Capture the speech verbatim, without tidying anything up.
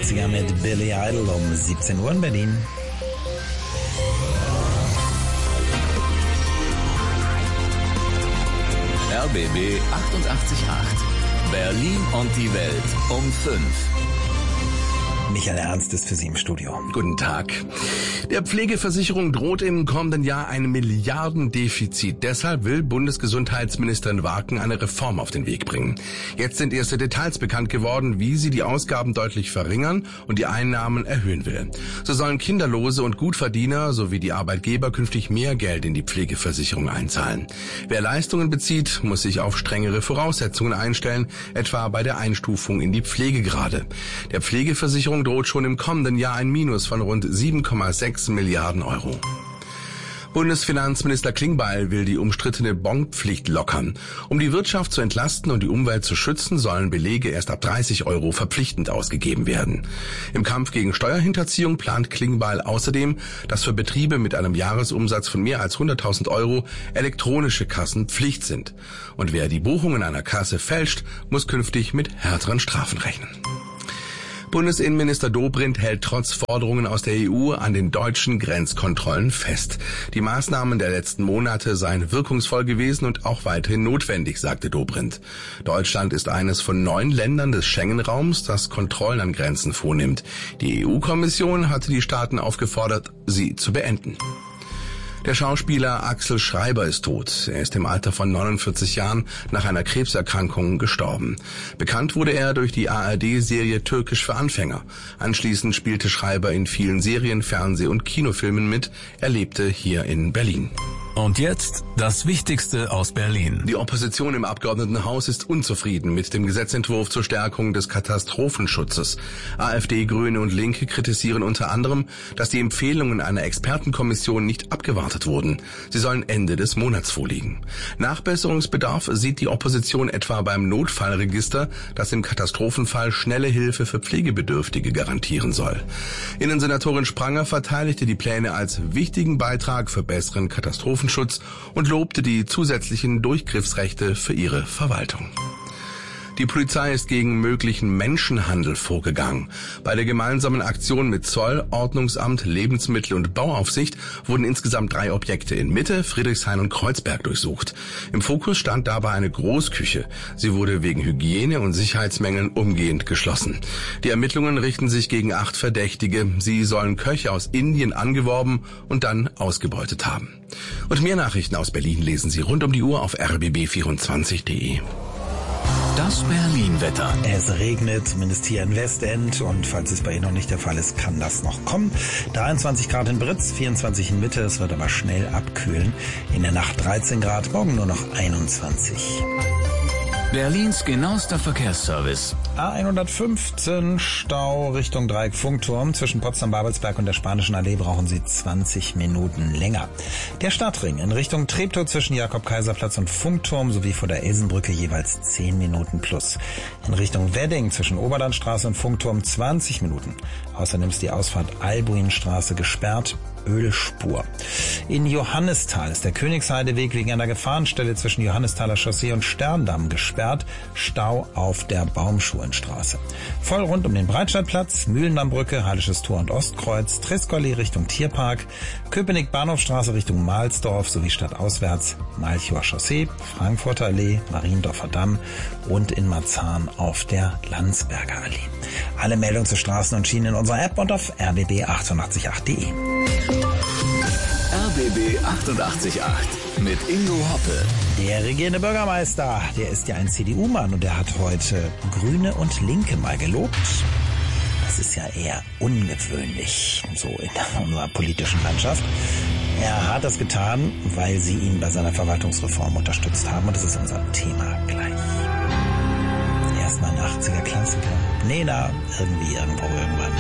achtziger mit Billy Idol um siebzehn Uhr in Berlin. R B B achtundachtzig Komma acht. Berlin und die Welt um fünf. Michael Ernst ist für Sie im Studio. Guten Tag. Der Pflegeversicherung droht im kommenden Jahr ein Milliardendefizit. Deshalb will Bundesgesundheitsministerin Waken eine Reform auf den Weg bringen. Jetzt sind erste Details bekannt geworden, wie sie die Ausgaben deutlich verringern und die Einnahmen erhöhen will. So sollen Kinderlose und Gutverdiener sowie die Arbeitgeber künftig mehr Geld in die Pflegeversicherung einzahlen. Wer Leistungen bezieht, muss sich auf strengere Voraussetzungen einstellen, etwa bei der Einstufung in die Pflegegrade. Der Pflegeversicherung droht schon im kommenden Jahr ein Minus von rund sieben Komma sechs Milliarden Euro. Bundesfinanzminister Klingbeil will die umstrittene Bonpflicht lockern. Um die Wirtschaft zu entlasten und die Umwelt zu schützen, sollen Belege erst ab dreißig Euro verpflichtend ausgegeben werden. Im Kampf gegen Steuerhinterziehung plant Klingbeil außerdem, dass für Betriebe mit einem Jahresumsatz von mehr als hunderttausend Euro elektronische Kassen Pflicht sind. Und wer die Buchungen einer Kasse fälscht, muss künftig mit härteren Strafen rechnen. Bundesinnenminister Dobrindt hält trotz Forderungen aus der E U an den deutschen Grenzkontrollen fest. Die Maßnahmen der letzten Monate seien wirkungsvoll gewesen und auch weiterhin notwendig, sagte Dobrindt. Deutschland ist eines von neun Ländern des Schengen-Raums, das Kontrollen an Grenzen vornimmt. Die E U-Kommission hatte die Staaten aufgefordert, sie zu beenden. Der Schauspieler Axel Schreiber ist tot. Er ist im Alter von neunundvierzig Jahren nach einer Krebserkrankung gestorben. Bekannt wurde er durch die A R D-Serie Türkisch für Anfänger. Anschließend spielte Schreiber in vielen Serien, Fernseh- und Kinofilmen mit. Er lebte hier in Berlin. Und jetzt das Wichtigste aus Berlin. Die Opposition im Abgeordnetenhaus ist unzufrieden mit dem Gesetzentwurf zur Stärkung des Katastrophenschutzes. AfD, Grüne und Linke kritisieren unter anderem, dass die Empfehlungen einer Expertenkommission nicht abgewartet wurden. Sie sollen Ende des Monats vorliegen. Nachbesserungsbedarf sieht die Opposition etwa beim Notfallregister, das im Katastrophenfall schnelle Hilfe für Pflegebedürftige garantieren soll. Innensenatorin Spranger verteidigte die Pläne als wichtigen Beitrag für besseren Katastrophenschutz und lobte die zusätzlichen Durchgriffsrechte für ihre Verwaltung. Die Polizei ist gegen möglichen Menschenhandel vorgegangen. Bei der gemeinsamen Aktion mit Zoll, Ordnungsamt, Lebensmittel- und Bauaufsicht wurden insgesamt drei Objekte in Mitte, Friedrichshain und Kreuzberg durchsucht. Im Fokus stand dabei eine Großküche. Sie wurde wegen Hygiene- und Sicherheitsmängeln umgehend geschlossen. Die Ermittlungen richten sich gegen acht Verdächtige. Sie sollen Köche aus Indien angeworben und dann ausgebeutet haben. Und mehr Nachrichten aus Berlin lesen Sie rund um die Uhr auf r b b vierundzwanzig punkt de. Das Berlin-Wetter. Es regnet, zumindest hier in Westend, und falls es bei Ihnen noch nicht der Fall ist, kann das noch kommen. dreiundzwanzig Grad in Britz, vierundzwanzig in Mitte, es wird aber schnell abkühlen. In der Nacht dreizehn Grad, morgen nur noch einundzwanzig. Berlins genauester Verkehrsservice. A hundertfünfzehn Stau Richtung Dreieck Funkturm. Zwischen Potsdam-Babelsberg und der Spanischen Allee brauchen Sie zwanzig Minuten länger. Der Stadtring in Richtung Treptow zwischen Jakob-Kaiser-Platz und Funkturm sowie vor der Elsenbrücke jeweils zehn Minuten plus. In Richtung Wedding zwischen Oberlandstraße und Funkturm zwanzig Minuten. Außerdem ist die Ausfahrt Albuinstraße gesperrt. Ölspur. In Johannisthal ist der Königsheideweg wegen einer Gefahrenstelle zwischen Johannisthaler Chaussee und Sterndamm gesperrt. Stau auf der Baumschulenstraße. Voll rund um den Breitscheidplatz, Mühlendammbrücke, Hallisches Tor und Ostkreuz, Trescolli Richtung Tierpark, Köpenick Bahnhofstraße Richtung Mahlsdorf sowie stadtauswärts Malchower Chaussee, Frankfurter Allee, Mariendorfer Damm und in Marzahn auf der Landsberger Allee. Alle Meldungen zu Straßen und Schienen in unserer App und auf r b b achtundachtzig punkt acht punkt de. R B B achtundachtzig Komma acht mit Ingo Hoppe. Der regierende Bürgermeister, der ist ja ein C D U-Mann und der hat heute Grüne und Linke mal gelobt. Das ist ja eher ungewöhnlich, so in unserer politischen Landschaft. Er hat das getan, weil sie ihn bei seiner Verwaltungsreform unterstützt haben, und das ist unser Thema gleich. Erstmal ein achtziger Klassiker. Nena, irgendwie, irgendwo, irgendwann.